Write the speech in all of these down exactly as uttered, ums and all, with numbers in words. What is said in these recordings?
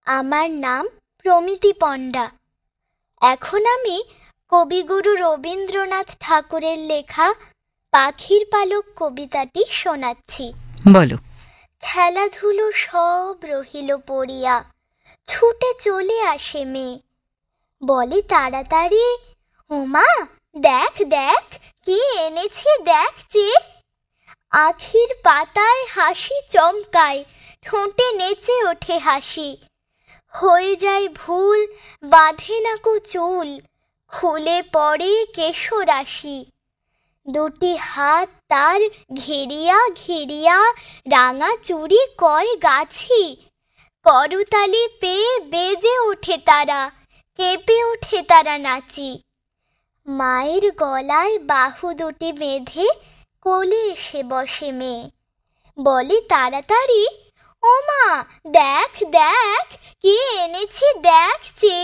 আমার নাম প্রমিতি পণ্ডা। এখন আমি কবিগুরু রবীন্দ্রনাথ ঠাকুরের লেখা পাখির পালক কবিতাটি শোনাচ্ছি। বলো। খেলাধুলো সব রহিল পড়িয়া, ছুটে চলে আসে মেয়ে, বলে তাড়াতাড়ি, ওমা দেখ দেখ কি এনেছি দেখ যে। আখির পাতায় হাসি চমকায়, ঠোঁটে নেচে ওঠে হাসি, হয়ে যায় ভুল বাঁধে না কো চুল, খুলে পড়ে কেশরাশি। দুটি হাত তার ঘেরিয়া ঘেরিয়া রাঙা চুড়ি কয় গাছি, করতালি পেয়ে বেজে ওঠে তারা, কেঁপে ওঠে তারা নাচি। মায়ের গলায় বাহু দুটি বেঁধে কোলে এসে বসে মেয়ে, বলে তাড়াতাড়ি, ওমা দেখ দেখ কি এনেছি দেখ যে।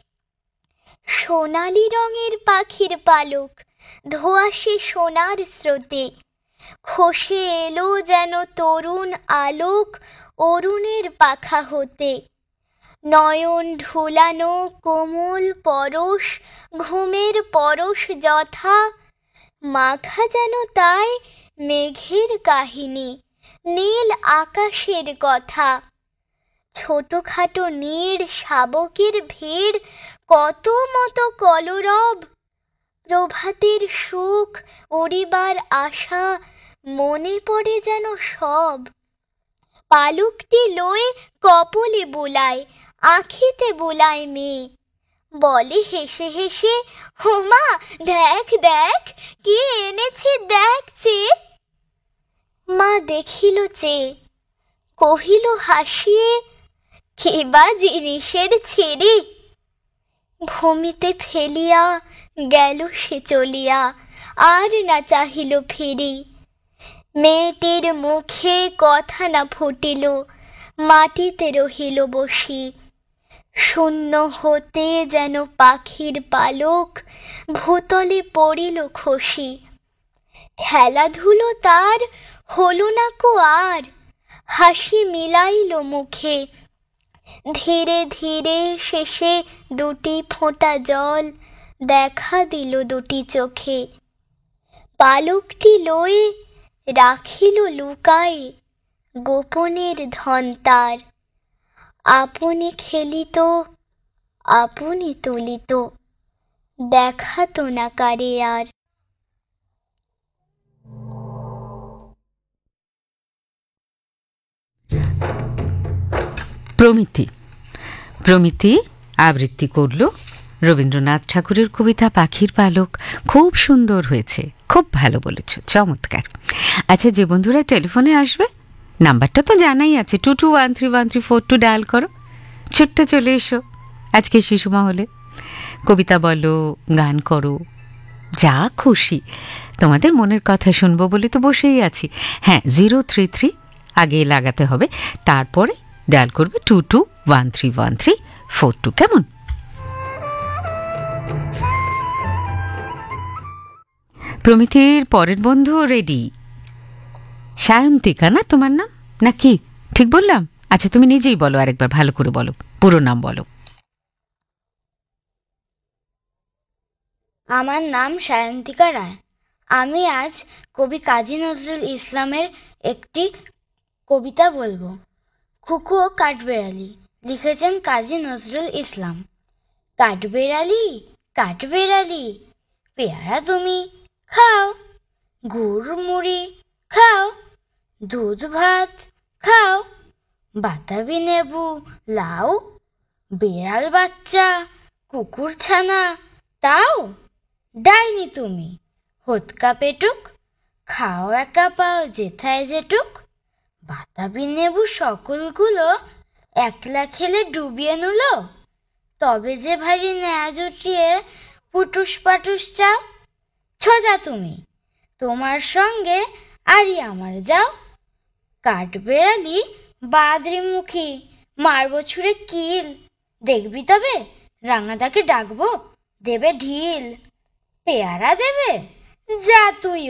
সোনালি রঙের পাখির পালক ধোঁয়াশে সোনার স্রোতে, খসে এলো যেন তরুণ আলোক অরুণের পাখা হতে। নয়ন ঢুলানো কোমল পরশ, ঘুমের পরশ যথা, মাখা যেন তাই মেঘের কাহিনী, নীল আকাশের কথা। ছোটখাটো নীড় শাবকের ভিড়, কত মতো কলরব, প্রভাতের সুখ উড়িবার আশা, মনে পড়ে যেন সব। পালকটি লয়ে কপলে বুলায়, আখিতে বুলায় মেয়ে, বলে হেসে হেসে, হোমা দেখ দেখ কি এনেছি দেখ যে। মা দেখিল চেয়ে, কহিল হাসিয়ে, কেবা জিনিসের ছেড়ে। ভূমিতে ফেলিয়া গেল সে চলিয়া, আর না চাহিল ফিরি। মেয়েটির মুখে কথা না ফুটিল, মাটিতে রহিল বসি। শূন্য হতে যেন পাখির পালক ভূতলে পড়িল খসি। খেলাধুলো তার হলো না কো আর, হাসি মিলাইল মুখে। ধীরে ধীরে শেষে দুটি ফোঁটা জল দেখা দিল দুটি চোখে। পালকটি লয়ে রাখিল লুকায়ে গোপনের ধন তার, আপনি খেলিত আপনি তুলিত, দেখাতো না কারে আর। প্রমিতি প্রমিতি আবৃত্তি করল রবীন্দ্রনাথ ঠাকুরের কবিতা পাখির পালক। খুব সুন্দর হয়েছে, খুব ভালো বলেছ, চমৎকার। আচ্ছা, যে বন্ধুরা টেলিফোনে আসবে নাম্বারটা তো জানাই আছে, two two one three one three four two dial করো, ছোট্ট চলে এসো। আজকে শিশু মহলে কবিতা বলো, গান করো, যা খুশি, তোমাদের মনের কথা শুনবো বলে তো বসেই আছি। হ্যাঁ, জিরো থ্রি থ্রি আগে লাগাতে হবে, তারপরে ডায়াল করবে two two one three one three four two. কেমন? প্রমিতির পরের বন্ধু রেডি। সায়ন্তিকা না তোমার নাম, নাকি ঠিক বললাম? আচ্ছা, তুমি নিজেই বলো, আরেকবার ভালো করে বলো, পুরো নাম বলো। আমার নাম সায়ন্তিকা রায়। আমি আজ কবি কাজী নজরুল ইসলামের একটি কবিতা বলবো। খুকু ও কাঠবেড়ালি, লিখেছেন কাজী নজরুল ইসলাম। কাঠবেড়ালি কাঠবেড়ালি পেয়ারা তুমি খাও, গুড় মুড়ি খাও, দুধ ভাত খাও, বাতাবি লেবু লাও, বেড়াল বাচ্চা কুকুর ছানা তাও। ডাইনি তুমি হোতকা পেটুক, খাও একা পাও যেথায় যেটুক। বাতাবি লেবু সকলগুলো একলা খেলে ডুবিয়ে নুলো, তবে যে ভারী ন্যায় জুটিয়ে পুটুস পাটুস চাও। ছোজা তুমি তোমার সঙ্গে আরই আমার যাও। কাঠবেড়ালি বাদরিমুখী, মারবো ছুঁড়ে কিল, দেখবি তবে রাঙাদাকে ডাকবো দেবে ঢিল। পেয়ারা দেবে যা তুই